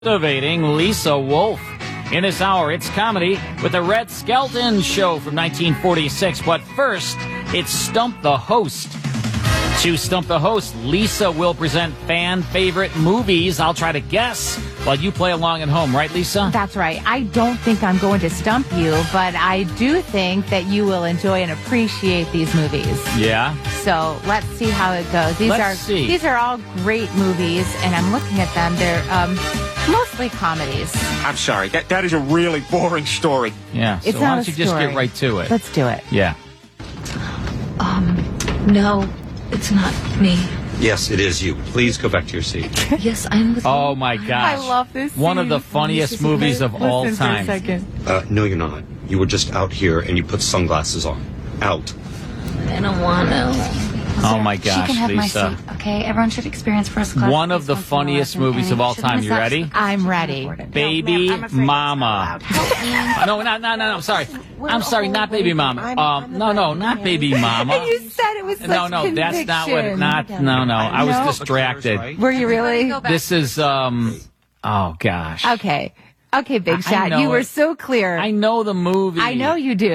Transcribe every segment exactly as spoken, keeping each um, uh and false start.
Cultivating Lisa Wolf. In this hour, it's comedy with the Red Skelton Show from nineteen forty-six. But first, it's Stump the Host. To Stump the Host, Lisa will present fan favorite movies. I'll try to guess while you play along at home. Right, Lisa? That's right. I don't think I'm going to stump you, but I do think that you will enjoy and appreciate these movies. Yeah? So let's see how it goes. These Let's are see. These are all great movies, and I'm looking at them. They're um, mostly comedies. I'm sorry. That that is a really boring story. Yeah. So It's why not don't a you just story. get right to it? Let's do it. Yeah. Um, no, it's not me. Yes, it is you. Please go back to your seat. Yes, I'm with Oh, my gosh. I love this One of scene. the funniest movies of all Listen for a time. second. Uh, no, you're not. You were just out here and you put sunglasses on. Out. I don't want to. Oh, my gosh, She can have Lisa. my seat, okay? Everyone should experience first class. One of the funniest movies of all time. You ready? I'm ready. Baby Mama. Uh, no, not, no, no, no. I'm sorry. I'm sorry, not Baby Mama. Um, no, no, not Baby Mama. And you said it was such No, no, that's not what. It, conviction. not. No, no. I was No. distracted. Were you really? This is. Um. Oh gosh. Okay. Okay, Big I Shot. know You were it. so clear. I know the movie. I know you do.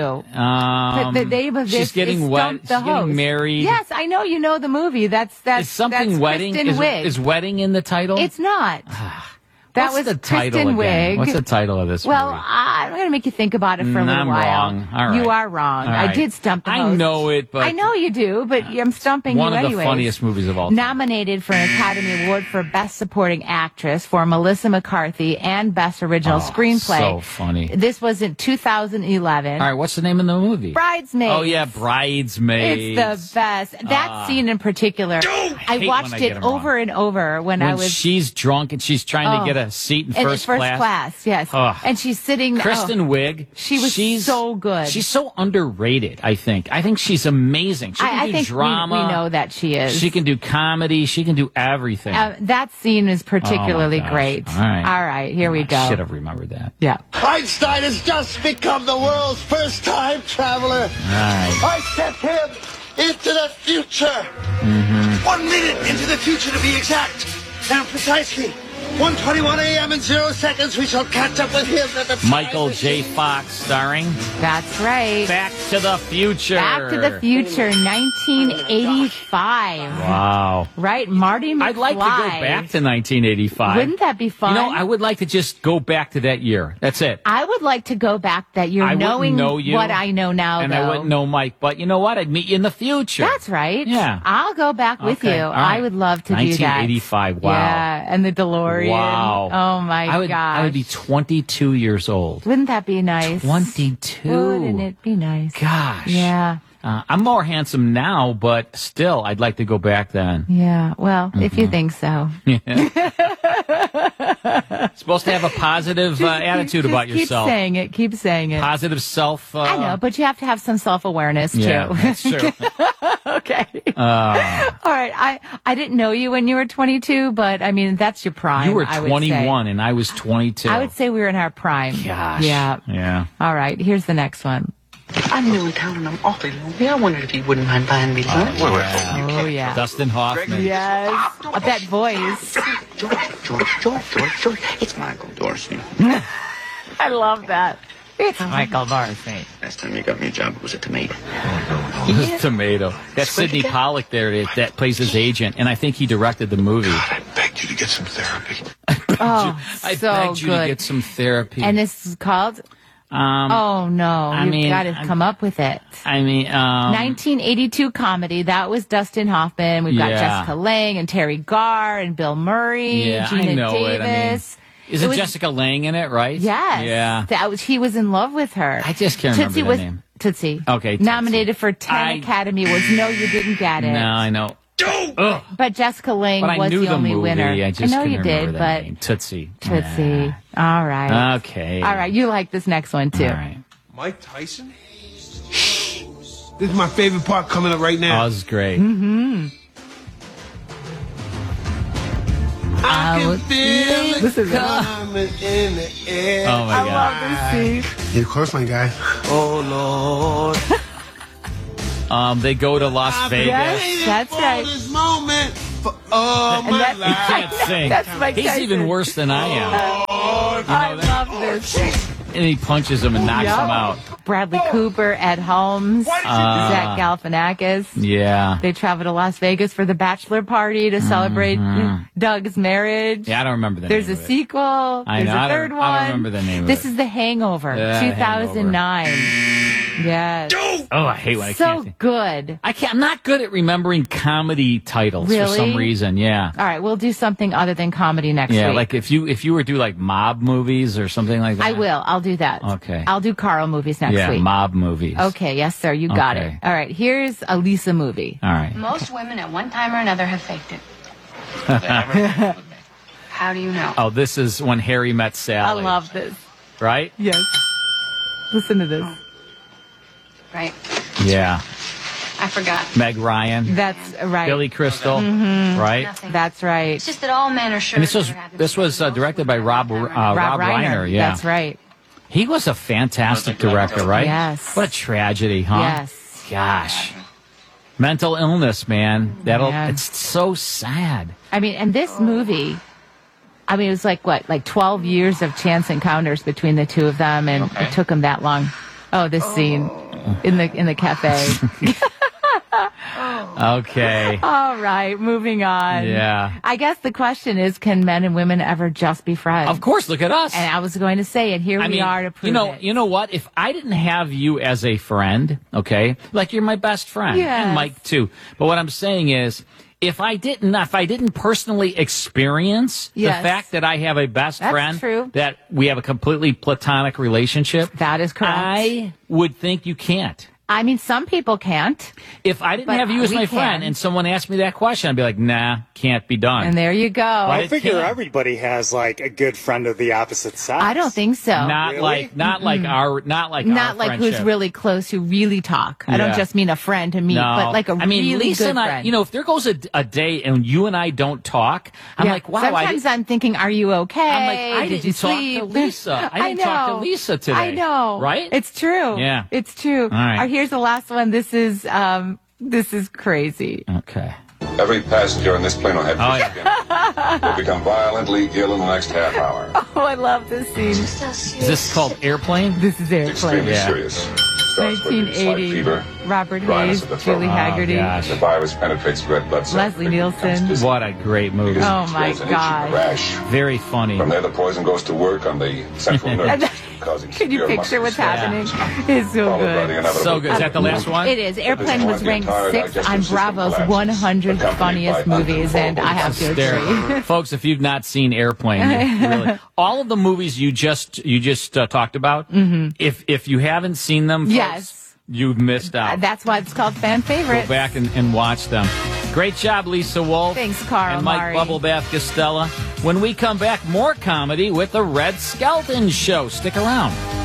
Um, But the name of this she's getting is wet. Stump She's the getting Host. married. Yes, I know you know the movie. That's that's Is something that's wedding? Kristen Is, Wiig. is wedding in the title? It's not. That What's was the title Kristen again? Wiig. What's the title of this Well, movie? I'm going to make you think about it for a Mm, little I'm while. wrong. All right. You are wrong. All I right. did stump the I host. know it, but I know you do, but I'm stumping one you of the anyways. funniest movies of all time. Nominated for an Academy Award for Best Supporting Actress for Melissa McCarthy and Best Original Oh, Screenplay. so funny. This was in two thousand eleven. All right, what's the name of the movie? Bridesmaids. Oh yeah, Bridesmaids. It's the best. That Ah. scene in particular, I hate watched when I get it 'em wrong. over and over when, when I was she's drunk and she's trying Oh. to get a seat in in first, first class. class. Yes, Ugh. and she's sitting. Kristen oh. Wiig. She was she's, so good. She's so underrated, I think. I think she's amazing. She can I, I do think drama. We, we know that she is. She can do comedy. She can do everything. Uh, that scene is particularly Oh, my gosh. great. All right. All right, here we I go. should have remembered that. Yeah. Einstein has just become the world's first time traveler. All right. I sent him into the future. Mm-hmm. One minute into the future to be exact. And precisely one twenty-one a.m. in zero seconds, we shall catch up with him at the time Michael J. machine. Fox starring That's right. Back to the Future. Back to the Future, nineteen eighty-five. Wow. Right, Marty McFly. I'd like to go back to nineteen eighty-five. Wouldn't that be fun? You know, I would like to just go back to that year. That's it. I would like to go back that year, I wouldn't knowing know you, what I know now. and though. I wouldn't know Mike. But you know what? I'd meet you in the future. That's right. Yeah. I'll go back with Okay, you. all right. I would love to do that. nineteen eighty-five. Wow. Yeah, and the DeLorean. Wow. Oh my I would, gosh. I would be twenty-two years old. Wouldn't that be nice? twenty-two. Wouldn't it be nice? Gosh. Yeah. Uh, I'm more handsome now, but still, I'd like to go back then. Yeah. Well, if Mm-hmm. you think so. Supposed to have a positive uh, attitude Just about keep yourself. saying it. Keep saying it. Positive self. Uh, I know, but you have to have some self-awareness too. yeah, that's true. Okay. Uh, All right. I I didn't know you when you were twenty-two, but I mean that's your prime. you were I would say. twenty-one, and I was twenty-two. I would say we were in our prime. Gosh. Yeah. Yeah. All right. Here's the next one. I'm new in town and I'm awfully lonely. I wondered if you wouldn't mind buying me lunch. Oh yeah. Dustin Hoffman. Yes. Uh, that voice. George, George, George, George, George. It's Michael Dorsey. I love that. It's Michael Dorsey. Last time you got me a job, it was a tomato. Tomato. That's Sidney Pollack there that, that plays his agent, and I think he directed the movie. I begged you to get some therapy. Oh, I so begged you good. to get some therapy. And this is called. um, Oh no! I You've mean, got to I'm- come up with it. I mean, um, nineteen eighty-two comedy. That was Dustin Hoffman. We've got Yeah. Jessica Lange and Terry Garr and Bill Murray. Yeah, Gina I know it. I mean, Davis. isn't It was- Jessica Lange in it, right? Yes. Yeah. That was. He was in love with her. I just can't remember Tootsie the was, name. Tootsie. Okay, Tootsie. Nominated for ten I- Academy Awards. No, you didn't get it. No, I know. Ugh. But Jessica Lange But I was knew the the only movie. winner. I just know couldn't you remember did, the but name. Tootsie. Tootsie. All right. Okay. All right. You like this next one too. All right. Mike Tyson? This is my favorite part coming up right Oh, now. this is great. Mm-hmm. I can would- feel This it is it. coming in the air. Oh, my God. this scene. You're close, my guy. Oh, Lord. Um, they go to Las I've Vegas. been waiting That's for right. this moment for all And my that's- He life. can't sing. That's Mike He's Tyson. even worse than I am. Oh, I know that? love this. And he punches him and knocks Yep. him out. Bradley Cooper, Ed Holmes, Why did you do Uh, Zach Galifianakis. Yeah. They travel to Las Vegas for the bachelor party to celebrate Doug's marriage. Mm-hmm. Yeah, I don't remember the There's name a of it. sequel. I There's know, a I don't- third I one. don't remember the name of this it. is The Hangover, The two thousand nine. Yes. Oh, I hate when I So can't think. good. I can't. I'm not good at remembering comedy titles for Really? some reason. Yeah. All right, we'll do something other than comedy next Yeah, week. like if you if you were to do like mob movies or something like that. I will. I'll do that. Okay. I'll do Carl movies next Yeah, week. mob movies. Okay, yes, sir. You got Okay. it. All right, here's a Lisa movie. All right. Most women at one time or another have faked it. How do you know? Oh, this is When Harry Met I Sally. love this. Right? Yes. Listen to this. Right. Yeah. I forgot. Meg Ryan, That's right. Billy Crystal, Mm-hmm. right? Nothing. That's right. It's just that all men are sure. And this was they're happy this was uh, because directed by Rob uh, Rob, Rob Reiner. Yeah, That's right. He was a fantastic director, right? Yes. What a tragedy, huh? Yes. Gosh. Mental illness, man. That'll. Yeah. It's so sad. I mean, and this movie, I mean, it was like, what, like twelve years of chance encounters between the two of them, and it took them that long. Oh, this scene in the in the cafe. Okay. All right, moving on. Yeah. I guess the question is, can men and women ever just be friends? Of course. Look at us. And I was going to say, and here I we mean, are to prove you know, it. you know what? If I didn't have you as a friend, okay, like you're my best friend, Yes. and Mike too. But what I'm saying is, if I didn't, if I didn't personally experience Yes. the fact that I have a best That's friend, true. that we have a completely platonic relationship, That is correct. I would think you can't. I mean, some people can't, If I didn't But have you as we my can. friend and someone asked me that question, I'd be like, nah, can't be done. and there you go. But I it figure can. everybody has like a good friend of the opposite sex. I don't think so. Not Really? like, not like our, not like Not our like who's friendship. really close, who really talk. I don't Yeah. just mean a friend to meet, No. but like a I mean, really Lisa good and I, friend. you know, if there goes a, a day and you and I don't talk, I'm Yeah. like, wow, I Sometimes did, I'm thinking, are you okay? I'm like, I Did didn't you talk sleep? to Lisa. I didn't know. talk to Lisa today. I know. Right? It's true. Yeah. It's true. All right. Uh, here's the last one. This is um this is crazy. Okay. Every passenger on this plane will have Oh, fish skin. Will become violently ill in the next half hour. Oh, I love this scene. Is this called Airplane? This is Airplane. Extremely Yeah. serious. Starts with nineteen slight eighty. fever, Robert dryness Hayes, of the throat. Julie Oh, Haggerty, gosh. The virus penetrates red blood cells. Leslie Nielsen. What a great movie. Oh, my Explodes an itching gosh. rash. Very funny. From there, the poison goes to work on the central nervous system, causing Can you severe picture muscle what's distress, happening? It's so followed by the good. inevitable So good. Is that the last one? It is. Airplane was ranked sixth on Bravo's one hundred funniest movies, and I have to Hysterical. agree. Folks, if you've not seen Airplane, you really, all of the movies you just you just uh, talked about, if if you haven't seen them, folks, Yes. you've missed out. That's why it's called fan favorite. Go back and, and watch them. Great job, Lisa Wolf. Thanks, Carl And Mike Mari. Bubblebath Costello. When we come back, more comedy with the Red Skelton Show. Stick around.